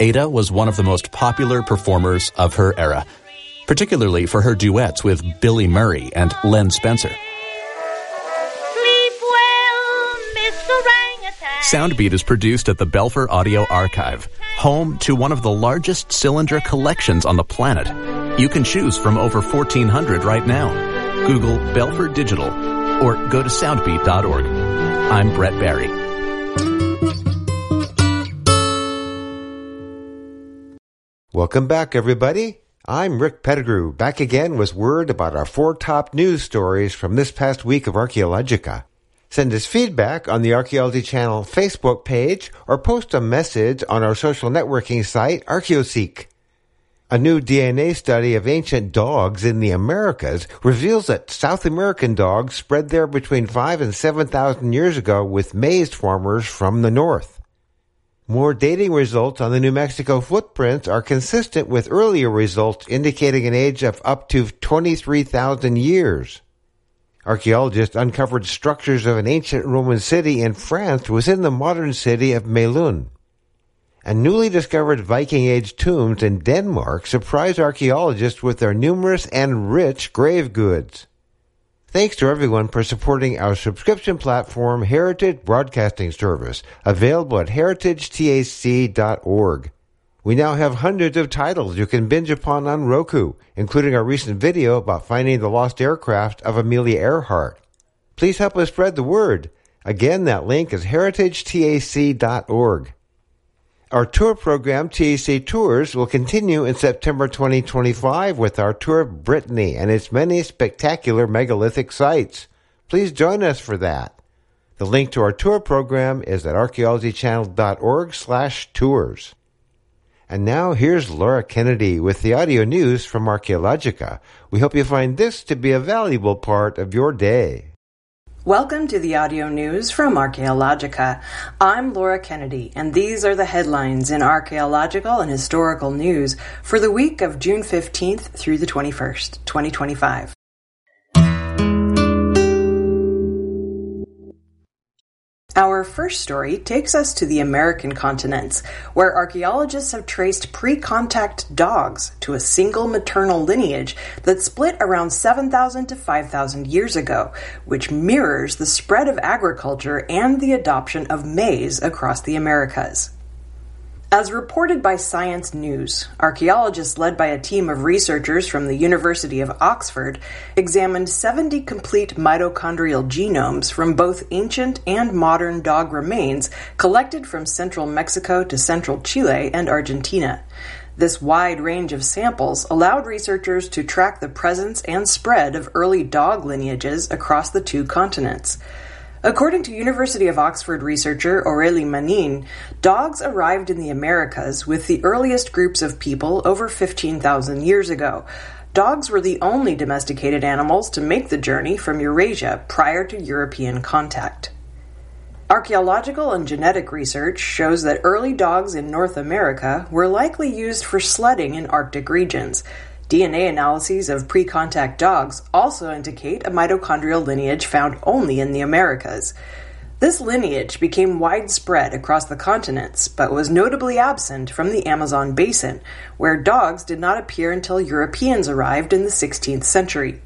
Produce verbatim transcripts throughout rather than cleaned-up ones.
Ada was one of the most popular performers of her era, particularly for her duets with Billy Murray and Len Spencer. Sleep well, Mister Orangutan. Soundbeat is produced at the Belfer Audio Archive, home to one of the largest cylinder collections on the planet. You can choose from over fourteen hundred right now. Google Belfer Digital or go to soundbeat dot org. I'm Brett Barry. Welcome back, everybody. I'm Rick Pettigrew, back again with word about our four top news stories from this past week of Archaeologica. Send us feedback on the Archaeology Channel Facebook page or post a message on our social networking site, ArchaeoSeek. A new D N A study of ancient dogs in the Americas reveals that South American dogs spread there between five and seven thousand years ago with maize farmers from the north. More dating results on the New Mexico footprints are consistent with earlier results indicating an age of up to twenty-three thousand years. Archaeologists uncovered structures of an ancient Roman city in France within the modern city of Melun. And newly discovered Viking-Age tombs in Denmark surprise archaeologists with their numerous and rich grave goods. Thanks to everyone for supporting our subscription platform, Heritage Broadcasting Service, available at heritage tac dot org. We now have hundreds of titles you can binge upon on Roku, including our recent video about finding the lost aircraft of Amelia Earhart. Please help us spread the word. Again, that link is heritage tac dot org. Our tour program, T A C Tours, will continue in September twenty twenty-five with our tour of Brittany and its many spectacular megalithic sites. Please join us for that. The link to our tour program is at archaeology channel dot org slash tours. And now here's Laura Kennedy with the audio news from Archaeologica. We hope you find this to be a valuable part of your day. Welcome to the audio news from Archaeologica. I'm Laura Kennedy, and these are the headlines in archaeological and historical news for the week of June fifteenth through the twenty-first, twenty twenty-five. Our first story takes us to the American continents, where archaeologists have traced pre-contact dogs to a single maternal lineage that split around seven thousand to five thousand years ago, which mirrors the spread of agriculture and the adoption of maize across the Americas. As reported by Science News, archaeologists led by a team of researchers from the University of Oxford examined seventy complete mitochondrial genomes from both ancient and modern dog remains collected from central Mexico to central Chile and Argentina. This wide range of samples allowed researchers to track the presence and spread of early dog lineages across the two continents. According to University of Oxford researcher Aurélie Manin, dogs arrived in the Americas with the earliest groups of people over fifteen thousand years ago. Dogs were the only domesticated animals to make the journey from Eurasia prior to European contact. Archaeological and genetic research shows that early dogs in North America were likely used for sledding in Arctic regions. D N A analyses of pre-contact dogs also indicate a mitochondrial lineage found only in the Americas. This lineage became widespread across the continents, but was notably absent from the Amazon basin, where dogs did not appear until Europeans arrived in the sixteenth century.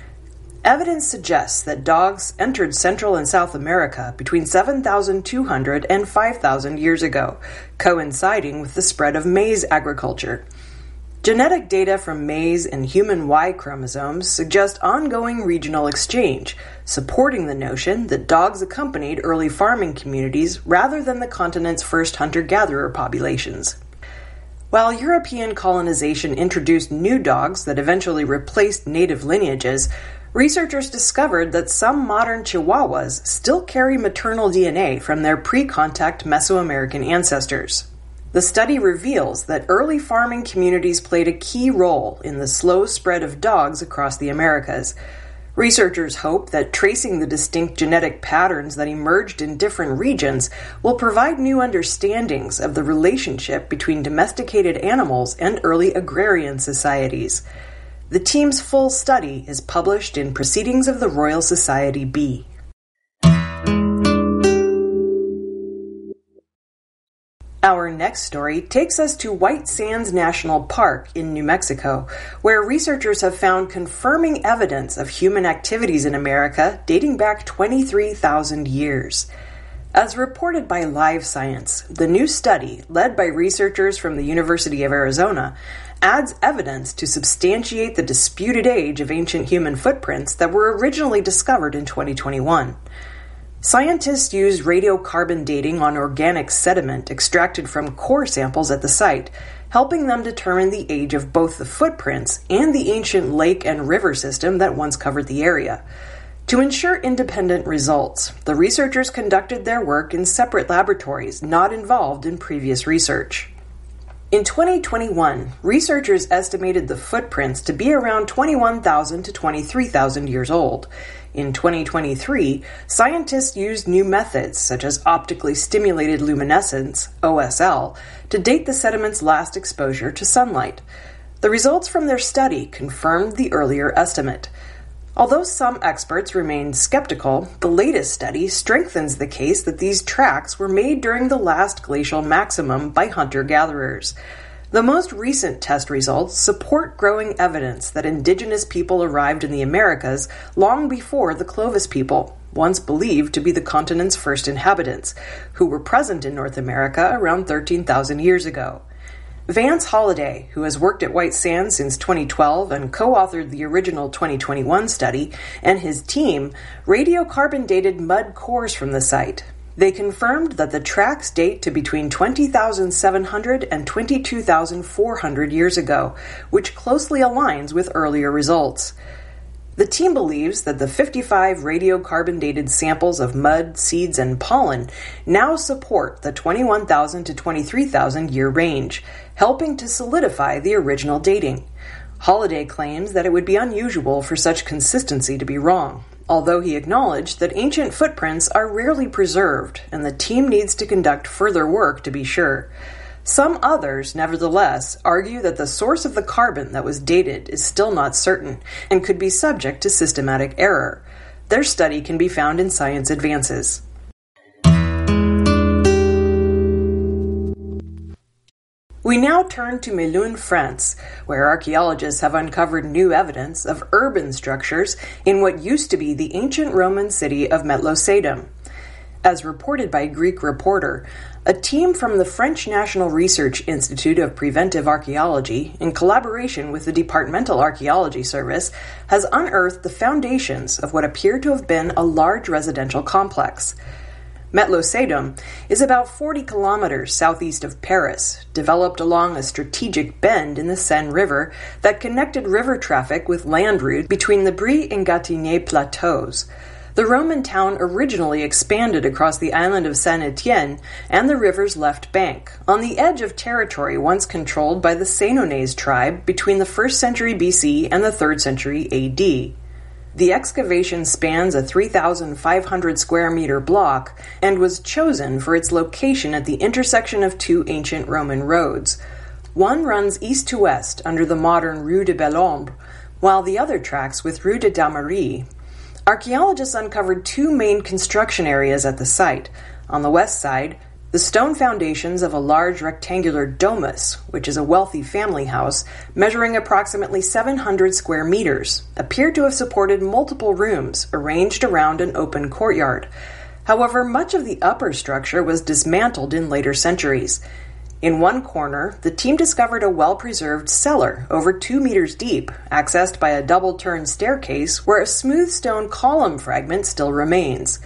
Evidence suggests that dogs entered Central and South America between seven thousand two hundred and five thousand years ago, coinciding with the spread of maize agriculture. Genetic data from maize and human Y chromosomes suggest ongoing regional exchange, supporting the notion that dogs accompanied early farming communities rather than the continent's first hunter-gatherer populations. While European colonization introduced new dogs that eventually replaced native lineages, researchers discovered that some modern Chihuahuas still carry maternal D N A from their pre-contact Mesoamerican ancestors. The study reveals that early farming communities played a key role in the slow spread of dogs across the Americas. Researchers hope that tracing the distinct genetic patterns that emerged in different regions will provide new understandings of the relationship between domesticated animals and early agrarian societies. The team's full study is published in Proceedings of the Royal Society B. Our next story takes us to White Sands National Park in New Mexico, where researchers have found confirming evidence of human activities in America dating back twenty-three thousand years. As reported by Live Science, the new study, led by researchers from the University of Arizona, adds evidence to substantiate the disputed age of ancient human footprints that were originally discovered in twenty twenty-one. Scientists used radiocarbon dating on organic sediment extracted from core samples at the site, helping them determine the age of both the footprints and the ancient lake and river system that once covered the area. To ensure independent results, the researchers conducted their work in separate laboratories not involved in previous research. In twenty twenty-one, researchers estimated the footprints to be around twenty-one thousand to twenty-three thousand years old. In twenty twenty-three, scientists used new methods such as optically stimulated luminescence, O S L, to date the sediment's last exposure to sunlight. The results from their study confirmed the earlier estimate. Although some experts remain skeptical, the latest study strengthens the case that these tracks were made during the last glacial maximum by hunter-gatherers. The most recent test results support growing evidence that indigenous people arrived in the Americas long before the Clovis people, once believed to be the continent's first inhabitants, who were present in North America around thirteen thousand years ago. Vance Holliday, who has worked at White Sands since twenty twelve and co-authored the original twenty twenty-one study, and his team radiocarbon dated mud cores from the site. They confirmed that the tracks date to between twenty thousand seven hundred and twenty-two thousand four hundred years ago, which closely aligns with earlier results. The team believes that the fifty-five radiocarbon-dated samples of mud, seeds, and pollen now support the twenty-one thousand to twenty-three thousand year range, helping to solidify the original dating. Holliday claims that it would be unusual for such consistency to be wrong, although he acknowledged that ancient footprints are rarely preserved and the team needs to conduct further work to be sure. Some others, nevertheless, argue that the source of the carbon that was dated is still not certain and could be subject to systematic error. Their study can be found in Science Advances. We now turn to Melun, France, where archaeologists have uncovered new evidence of urban structures in what used to be the ancient Roman city of Metlosedum. As reported by Greek Reporter, a team from the French National Research Institute of Preventive Archaeology, in collaboration with the Departmental Archaeology Service, has unearthed the foundations of what appear to have been a large residential complex. Metlosedum is about forty kilometers southeast of Paris, developed along a strategic bend in the Seine River that connected river traffic with land routes between the Brie and Gâtinais plateaus. The Roman town originally expanded across the island of Saint-Étienne and the river's left bank, on the edge of territory once controlled by the Sénonais tribe between the first century B C and the third century A D. The excavation spans a three thousand five hundred square meter block and was chosen for its location at the intersection of two ancient Roman roads. One runs east to west under the modern Rue de Bellombre, while the other tracks with Rue de Damery. Archaeologists uncovered two main construction areas at the site. On the west side, the stone foundations of a large rectangular domus, which is a wealthy family house, measuring approximately seven hundred square meters, appear to have supported multiple rooms arranged around an open courtyard. However, much of the upper structure was dismantled in later centuries. In one corner, the team discovered a well-preserved cellar over two meters deep, accessed by a double-turned staircase where a smooth stone column fragment still remains.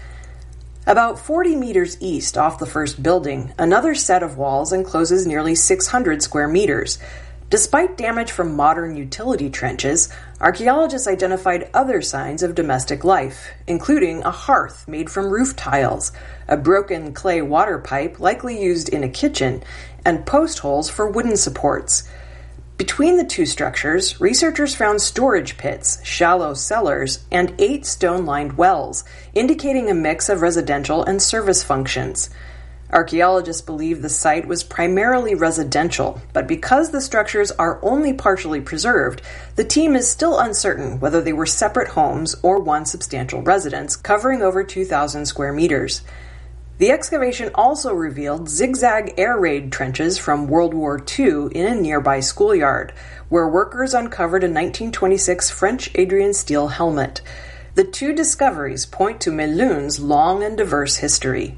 About forty meters east off the first building, another set of walls encloses nearly six hundred square meters. Despite damage from modern utility trenches, archaeologists identified other signs of domestic life, including a hearth made from roof tiles, a broken clay water pipe likely used in a kitchen, and post holes for wooden supports. Between the two structures, researchers found storage pits, shallow cellars, and eight stone-lined wells, indicating a mix of residential and service functions. Archaeologists believe the site was primarily residential, but because the structures are only partially preserved, the team is still uncertain whether they were separate homes or one substantial residence, covering over two thousand square meters. The excavation also revealed zigzag air raid trenches from World War Two in a nearby schoolyard, where workers uncovered a nineteen twenty-six French Adrian steel helmet. The two discoveries point to Melun's long and diverse history.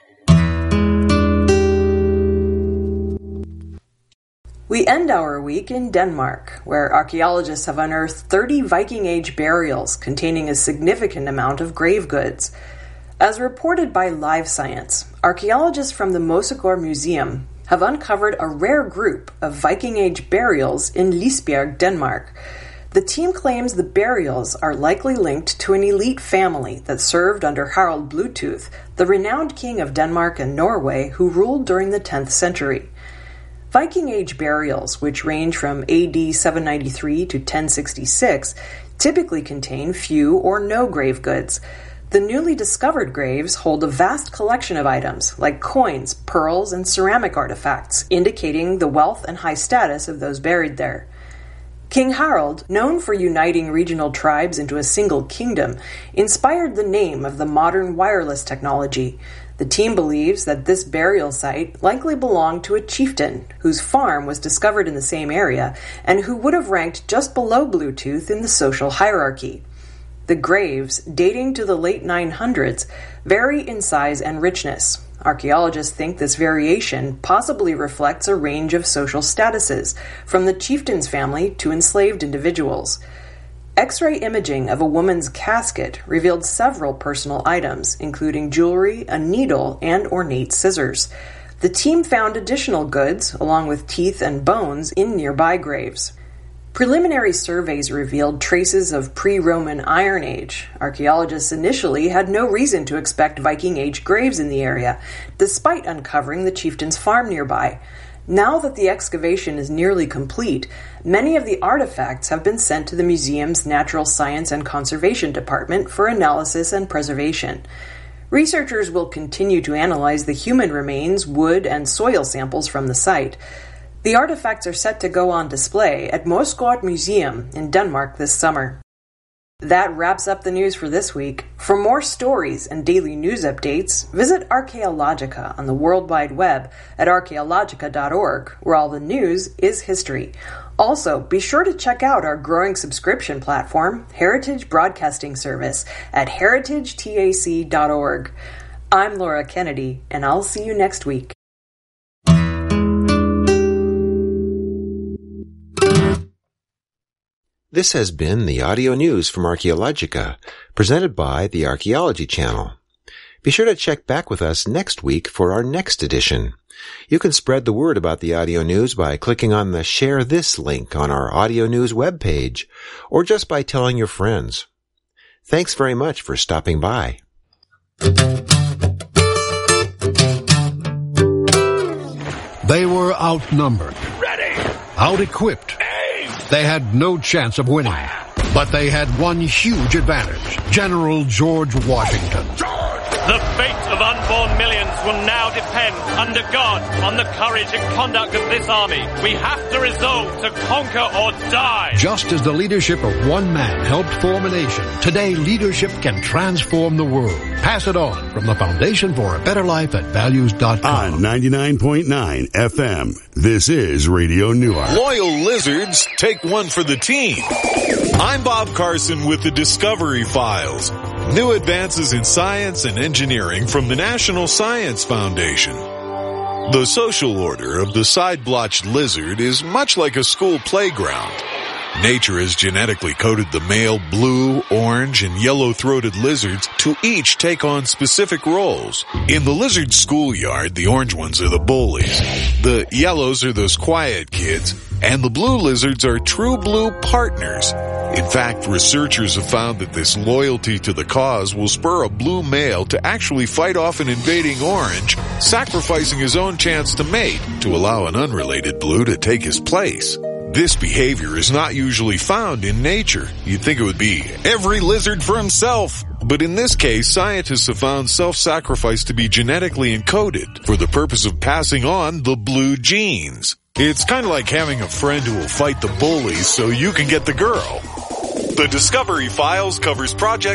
We end our week in Denmark, where archaeologists have unearthed thirty Viking Age burials containing a significant amount of grave goods. As reported by Live Science, archaeologists from the Mosegaard Museum have uncovered a rare group of Viking Age burials in Lisbjerg, Denmark. The team claims the burials are likely linked to an elite family that served under Harald Bluetooth, the renowned king of Denmark and Norway who ruled during the tenth century. Viking Age burials, which range from A D seven ninety-three to ten sixty-six, typically contain few or no grave goods. The newly discovered graves hold a vast collection of items, like coins, pearls, and ceramic artifacts, indicating the wealth and high status of those buried there. King Harald, known for uniting regional tribes into a single kingdom, inspired the name of the modern wireless technology. The team believes that this burial site likely belonged to a chieftain whose farm was discovered in the same area and who would have ranked just below Bluetooth in the social hierarchy. The graves, dating to the late nine hundreds, vary in size and richness. Archaeologists think this variation possibly reflects a range of social statuses, from the chieftain's family to enslaved individuals. X-ray imaging of a woman's casket revealed several personal items, including jewelry, a needle, and ornate scissors. The team found additional goods, along with teeth and bones, in nearby graves. Preliminary surveys revealed traces of pre-Roman Iron Age. Archaeologists initially had no reason to expect Viking Age graves in the area, despite uncovering the chieftain's farm nearby. Now that the excavation is nearly complete, many of the artifacts have been sent to the museum's Natural Science and Conservation Department for analysis and preservation. Researchers will continue to analyze the human remains, wood, and soil samples from the site. The artifacts are set to go on display at Mosegaard Museum in Denmark this summer. That wraps up the news for this week. For more stories and daily news updates, visit Archaeologica on the World Wide Web at archaeologica dot org, where all the news is history. Also, be sure to check out our growing subscription platform, Heritage Broadcasting Service, at heritage tac dot org. I'm Laura Kennedy, and I'll see you next week. This has been the audio news from Archaeologica, presented by the Archaeology Channel. Be sure to check back with us next week for our next edition. You can spread the word about the audio news by clicking on the Share This link on our audio news webpage, or just by telling your friends. Thanks very much for stopping by. They were outnumbered, Ready! out-equipped. They had no chance of winning, but they had one huge advantage: General George Washington. George! The fate of unborn millions will now depend, under God, on the courage and conduct of this army. We have to resolve to conquer or die. Just as the leadership of one man helped form a nation, today leadership can transform the world. Pass it on from the Foundation for a Better Life at values dot com. On ninety-nine point nine F M, this is Radio Newark. Loyal lizards, take one for the team. I'm Bob Carson with the Discovery Files. New advances in science and engineering from the National Science Foundation. The social order of the side-blotched lizard is much like a school playground. Nature has genetically coded the male blue, orange, and yellow-throated lizards to each take on specific roles. In the lizard schoolyard, the orange ones are the bullies, the yellows are those quiet kids, and the blue lizards are true blue partners. In fact, researchers have found that this loyalty to the cause will spur a blue male to actually fight off an invading orange, sacrificing his own chance to mate to allow an unrelated blue to take his place. This behavior is not usually found in nature. You'd think it would be every lizard for himself. But in this case, scientists have found self-sacrifice to be genetically encoded for the purpose of passing on the blue genes. It's kind of like having a friend who will fight the bullies so you can get the girl. The Discovery Files covers projects